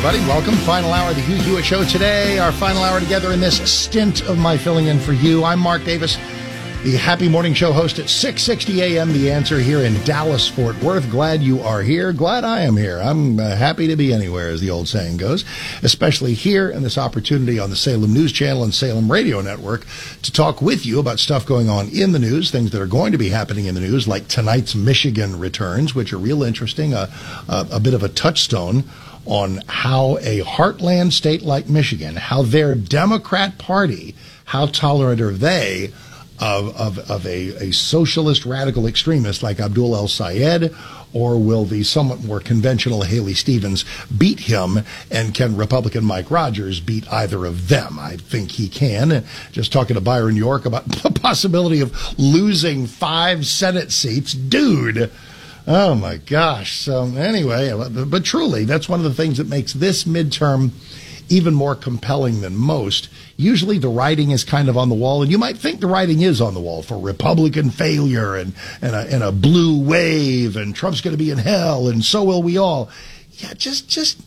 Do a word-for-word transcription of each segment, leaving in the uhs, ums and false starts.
everybody. Welcome. Final hour of the Hugh Hewitt Show today. Our final hour together in this stint of my filling in for you. I'm Mark Davis, the Happy Morning Show host at six sixty a.m. The Answer here in Dallas, Fort Worth. Glad you are here. Glad I am here. I'm uh, happy to be anywhere, as the old saying goes, especially here in this opportunity on the Salem News Channel and Salem Radio Network to talk with you about stuff going on in the news, things that are going to be happening in the news, like tonight's Michigan returns, which are real interesting, a, a, a bit of a touchstone on how a heartland state like Michigan, how their Democrat Party, how tolerant are they of of, of a, a socialist radical extremist like Abdul El-Sayed, or will the somewhat more conventional Haley Stevens beat him, and can Republican Mike Rogers beat either of them? I think he can. Just talking to Byron York about the possibility of losing five Senate seats. Dude, oh my gosh. So anyway, but truly, that's one of the things that makes this midterm even more compelling than most. Usually the writing is kind of on the wall, and you might think the writing is on the wall for Republican failure and, and, a, and a blue wave, and Trump's going to be in hell, and so will we all. Yeah, just just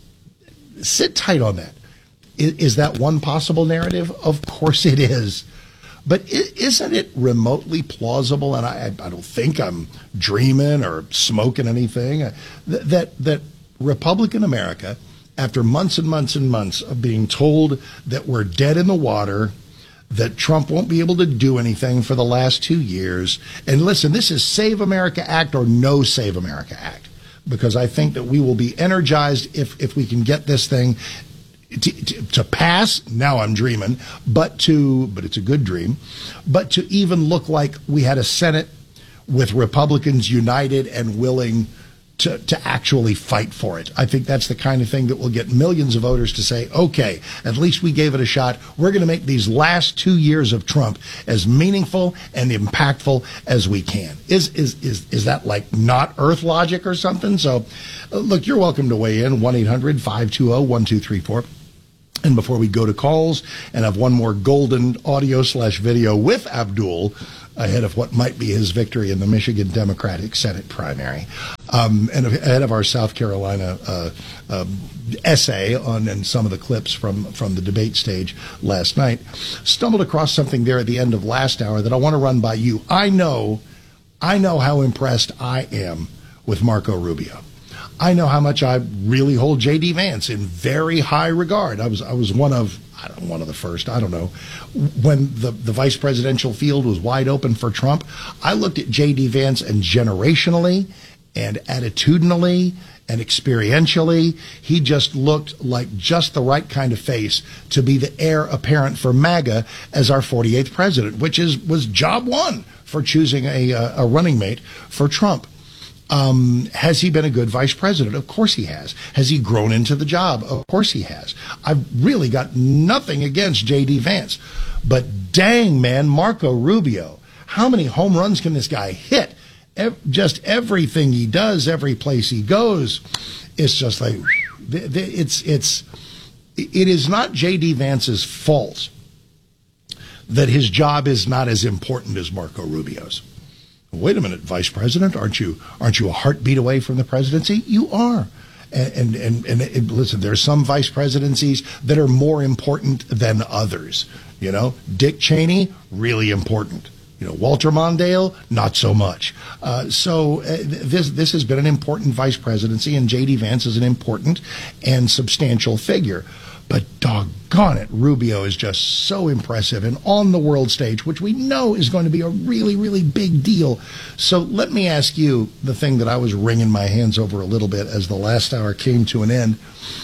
sit tight on that. Is, is that one possible narrative? Of course it is. But isn't it remotely plausible, and I, I don't think I'm dreaming or smoking anything, that that Republican America, after months and months and months of being told that we're dead in the water, that Trump won't be able to do anything for the last two years, and listen, this is Save America Act or no Save America Act, because I think that we will be energized if, if we can get this thing To, to, to pass. Now I'm dreaming, but to, but it's a good dream, but to even look like we had a Senate with Republicans united and willing to, to actually fight for it. I think that's the kind of thing that will get millions of voters to say, okay, at least we gave it a shot. We're going to make these last two years of Trump as meaningful and impactful as we can. Is, is, is, is that like not Earth logic or something? So uh, look, you're welcome to weigh in. one eight hundred five two zero one two three four. And before we go to calls and have one more golden audio slash video with Abdul ahead of what might be his victory in the Michigan Democratic Senate primary, um, and ahead of our South Carolina uh, uh, essay on and some of the clips from, from the debate stage last night, stumbled across something there at the end of last hour that I want to run by you. I know, I know how impressed I am with Marco Rubio. I know how much I really hold J D. Vance in very high regard. I was I was one of I don't one of the first. I don't know when the the vice presidential field was wide open for Trump. I looked at J D. Vance, and generationally and attitudinally and experientially, he just looked like just the right kind of face to be the heir apparent for MAGA as our forty-eighth president, which is was job one for choosing a a running mate for Trump. Um, has he been a good vice president? Of course he has. Has he grown into the job? Of course he has. I've really got nothing against J D. Vance. But dang, man, Marco Rubio, how many home runs can this guy hit? E- just everything he does, every place he goes, it's just like, it's, it's, it is not J D. Vance's fault that his job is not as important as Marco Rubio's. Wait a minute, Vice President, aren't you aren't you a heartbeat away from the presidency? You are. And and and, and it, listen, there are some vice presidencies that are more important than others. You know, Dick Cheney, really important. You know, Walter Mondale, not so much. Uh, so uh, this this has been an important vice presidency, and J D. Vance is an important and substantial figure. But doggone it, Rubio is just so impressive and on the world stage, which we know is going to be a really, really big deal. So let me ask you the thing that I was wringing my hands over a little bit as the last hour came to an end.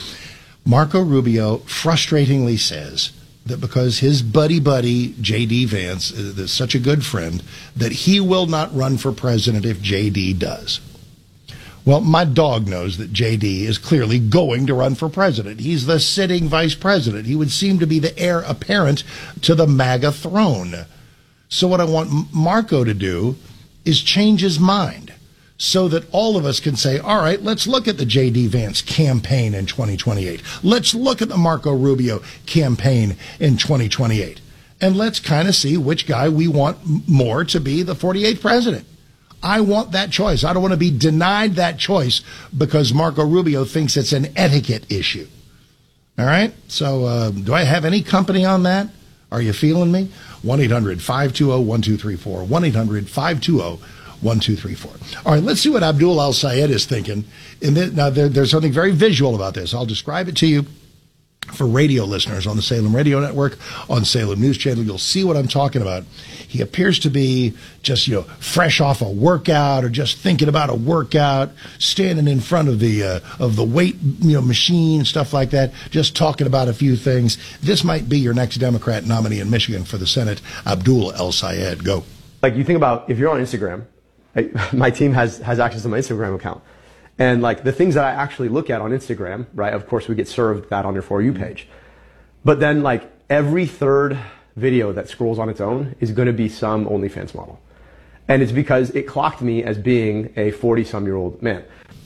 Marco Rubio frustratingly says that because his buddy-buddy, J D. Vance, is such a good friend, that he will not run for president if J D does. Well, my dog knows that J D is clearly going to run for president. He's the sitting vice president. He would seem to be the heir apparent to the MAGA throne. So what I want Marco to do is change his mind so that all of us can say, all right, let's look at the J D. Vance campaign in twenty twenty-eight. Let's look at the Marco Rubio campaign in twenty twenty-eight. And let's kind of see which guy we want more to be the forty-eighth president. I want that choice. I don't want to be denied that choice because Marco Rubio thinks it's an etiquette issue. All right? So uh, do I have any company on that? Are you feeling me? one eight hundred five two zero one two three four. one eight hundred five two zero one two three four. All right, let's see what Abdul Al-Sayed is thinking. In this, now, there, there's something very visual about this. I'll describe it to you. For radio listeners on the Salem Radio Network, on Salem News Channel, you'll see what I'm talking about. He appears to be just, you know, fresh off a workout or just thinking about a workout, standing in front of the uh, of the weight, you know, machine, stuff like that, just talking about a few things. This might be your next Democrat nominee in Michigan for the Senate, Abdul Al-Sayed. Go. Like, you think about if you're on Instagram, like, my team has has access to my Instagram account. And like the things that I actually look at on Instagram, right? Of course, we get served that on your For You page. But then like every third video that scrolls on its own is going to be some OnlyFans model. And it's because it clocked me as being a forty-some-year-old man.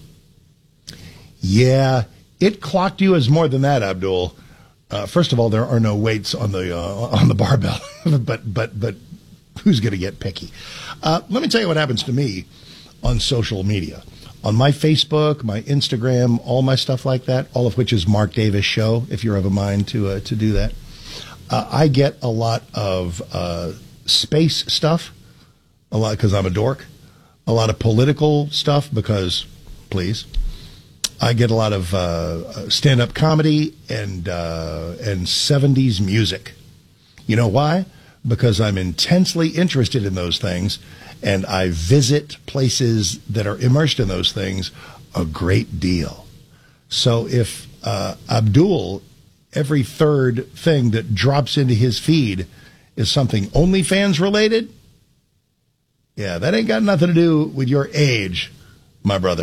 Yeah, it clocked you as more than that, Abdul. Uh, first of all, there are no weights on the uh, on the barbell, but but but who's going to get picky? Uh, let me tell you what happens to me on social media. On my Facebook, my Instagram, all my stuff like that, all of which is Mark Davis Show, if you're of a mind to uh, to do that. Uh, I get a lot of uh, space stuff, a lot because I'm a dork, a lot of political stuff because, please. I get a lot of uh, stand-up comedy and uh, and seventies music. You know why? Because I'm intensely interested in those things, and I visit places that are immersed in those things a great deal. So if uh, Abdul, every third thing that drops into his feed is something OnlyFans related, yeah, that ain't got nothing to do with your age, my brother.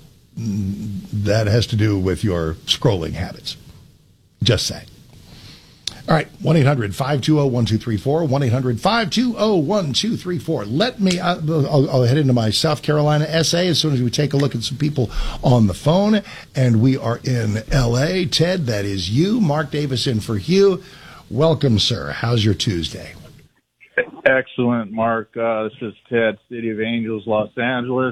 That has to do with your scrolling habits. Just saying. All right, one eight hundred five two zero one two three four, one eight hundred five two zero one two three four. Let me, uh, I'll, I'll head into my South Carolina essay as soon as we take a look at some people on the phone. And we are in L A. Ted, that is you. Mark Davis in for Hugh. Welcome, sir. How's your Tuesday? Excellent, Mark. Uh, this is Ted, City of Angels, Los Angeles.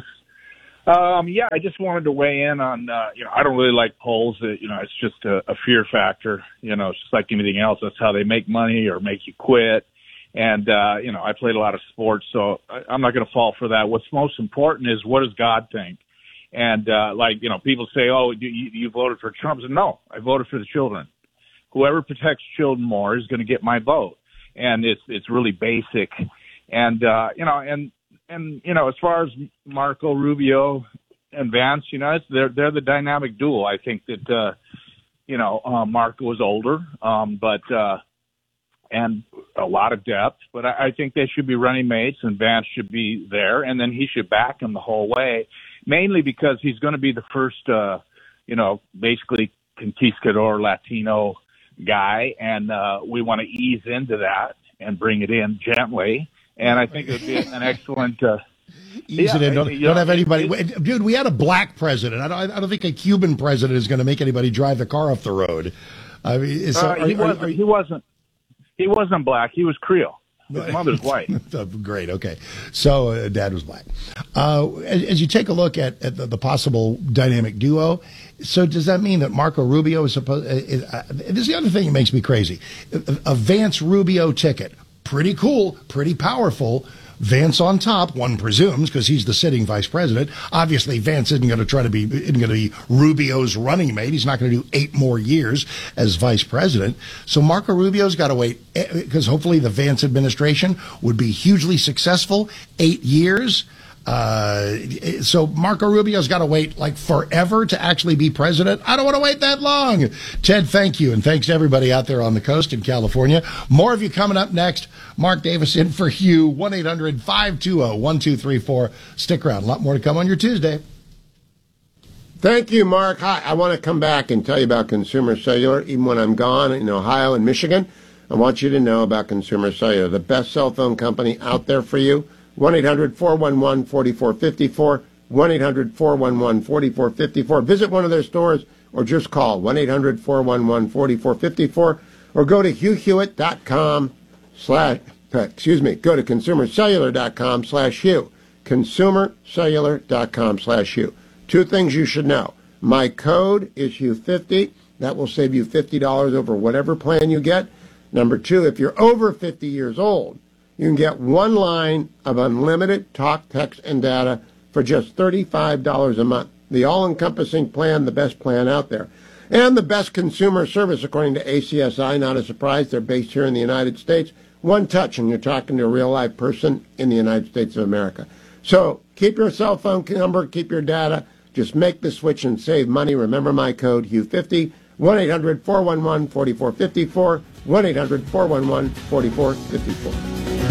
Um, yeah, I just wanted to weigh in on, uh, you know, I don't really like polls. That, you know, it's just a, a fear factor. You know, it's just like anything else. That's how they make money or make you quit. And, uh, you know, I played a lot of sports, so I, I'm not going to fall for that. What's most important is what does God think? And, uh, like, you know, people say, oh, you, you voted for Trump. I said, no, I voted for the children. Whoever protects children more is going to get my vote. And it's, it's really basic. And, uh, you know, and, And, you know, as far as Marco Rubio and Vance, you know, it's, they're they're the dynamic duo. I think that, uh, you know, uh, Marco is older, um, but uh, and a lot of depth. But I, I think they should be running mates, and Vance should be there, and then he should back him the whole way, mainly because he's going to be the first, uh, you know, basically conquistador Latino guy, and uh, we want to ease into that and bring it in gently. And I think it would be an excellent. Uh, Ease yeah, it in. Don't, you don't know, have anybody. it, Dude, we had a black president. I don't. I don't think a Cuban president is going to make anybody drive the car off the road. I mean, is, uh, are, he, are, wasn't, are, he wasn't. He wasn't black. He was Creole. His mother's white. Great. Okay. So uh, dad was black. Uh, as, as you take a look at, at the, the possible dynamic duo, so does that mean that Marco Rubio is supposed? Uh, uh, this is the other thing that makes me crazy. A, a Vance Rubio ticket. Pretty cool, pretty powerful. Vance on top, one presumes, because he's the sitting vice president. Obviously, Vance isn't going to try to be isn't going to be Rubio's running mate. He's not going to do eight more years as vice president. So Marco Rubio's got to wait, because hopefully the Vance administration would be hugely successful. Eight years. Uh, so Marco Rubio's got to wait like forever to actually be president. I don't want to wait that long. Ted, thank you. And thanks to everybody out there on the coast in California. More of you coming up next. Mark Davis in for Hugh. one eight hundred five two zero one two three four. Stick around. A lot more to come on your Tuesday. Thank you, Mark. Hi, I want to come back and tell you about Consumer Cellular. Even when I'm gone in Ohio and Michigan, I want you to know about Consumer Cellular, the best cell phone company out there for you. one eight hundred four one one four four five four, one eight hundred four one one four four five four. Visit one of their stores or just call one eight hundred four one one four four five four or go to hugh hewitt dot com slash, excuse me, go to consumer cellular dot com slash Hugh, consumer cellular dot com slash Hugh. Two things you should know. My code is Hugh fifty. That will save you fifty dollars over whatever plan you get. Number two, if you're over fifty years old, you can get one line of unlimited talk, text, and data for just thirty-five dollars a month. The all-encompassing plan, the best plan out there. And the best consumer service, according to A C S I. Not a surprise, they're based here in the United States. One touch, and you're talking to a real-life person in the United States of America. So keep your cell phone number, keep your data. Just make the switch and save money. Remember my code, Hugh fifty, one eight hundred four one one four four five four, one eight hundred four one one four four five four.